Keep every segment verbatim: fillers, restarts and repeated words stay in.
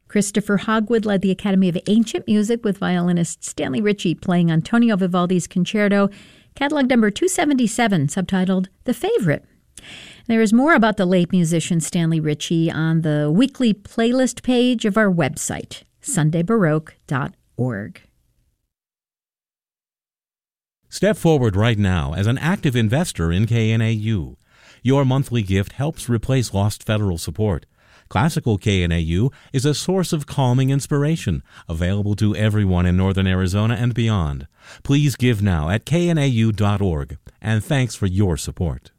Christopher Hogwood led the Academy of Ancient Music with violinist Stanley Ritchie playing Antonio Vivaldi's Concerto, catalog number two seventy-seven, subtitled The Favorite. There is more about the late musician Stanley Ritchie on the weekly playlist page of our website, sunday baroque dot org. Step forward right now as an active investor in K N A U. Your monthly gift helps replace lost federal support. Classical K N A U is a source of calming inspiration, available to everyone in northern Arizona and beyond. Please give now at K N A U dot org, and thanks for your support.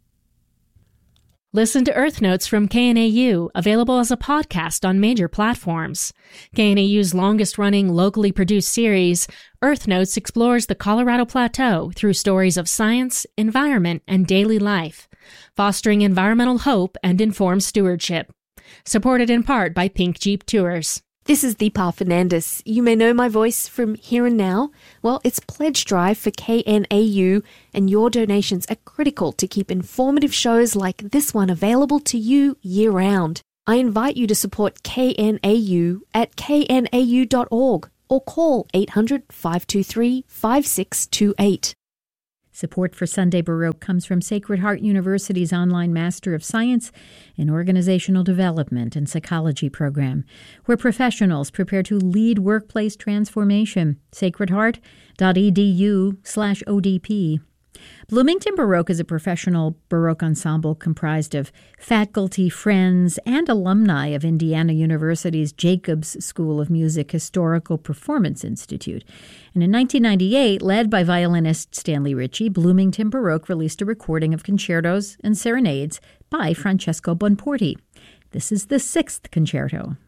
Listen to Earth Notes from K N A U, available as a podcast on major platforms. K N A U's longest-running, locally produced series, Earth Notes explores the Colorado Plateau through stories of science, environment, and daily life, fostering environmental hope and informed stewardship. Supported in part by Pink Jeep Tours. This is Deepa Fernandez. You may know my voice from Here and Now. Well, it's Pledge Drive for K N A U, and your donations are critical to keep informative shows like this one available to you year-round. I invite you to support K N A U at K N A U dot org or call eight hundred, five two three, five six two eight. Support for Sunday Baroque comes from Sacred Heart University's online Master of Science in Organizational Development and Psychology program, where professionals prepare to lead workplace transformation. sacredheart dot e d u slash O D P. Bloomington Baroque is a professional Baroque ensemble comprised of faculty, friends, and alumni of Indiana University's Jacobs School of Music Historical Performance Institute. And in nineteen ninety-eight, led by violinist Stanley Ritchie, Bloomington Baroque released a recording of concertos and serenades by Francesco Bonporti. This is the sixth concerto.